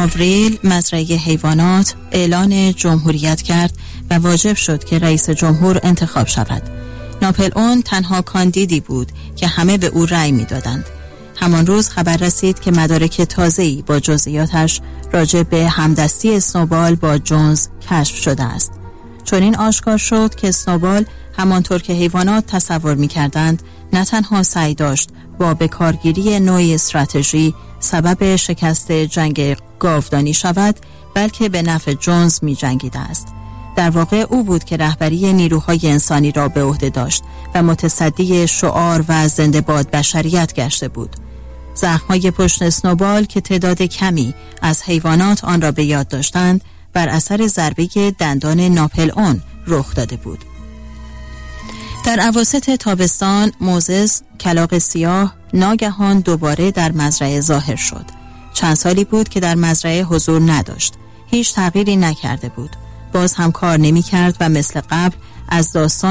آوریل مزرعه حیوانات اعلان جمهوریت کرد و واجب شد که رئیس جمهور انتخاب شود. ناپلئون تنها کاندیدی بود که همه به او رأی می‌دادند. همان روز خبر رسید که مدارک تازه‌ای با جزئیاتش راجع به همدستی اسنوبال با جونز کشف شده است. چون این آشکار شد که اسنوبال همانطور که حیوانات تصور می‌کردند نه تنها سعی داشت با بکارگیری نوعی استراتژی سبب شکست جنگ گاودانی شود، بلکه به نفع جونز می‌جنگیده است. در واقع او بود که رهبری نیروهای انسانی را به عهده داشت و متصدی شعار و زنده باد بشریت گشته بود. زخم‌های پشت اسنوبال که تعداد کمی از حیوانات آن را به یاد داشتند، بر اثر ضربه دندان ناپلئون رخ داده بود. در اواسط تابستان موزس کلاغ سیاه ناگهان دوباره در مزرعه ظاهر شد. چند سالی بود که در مزرعه حضور نداشت. هیچ تغییری نکرده بود. باز هم کار نمی کرد و مثل قبل از داستان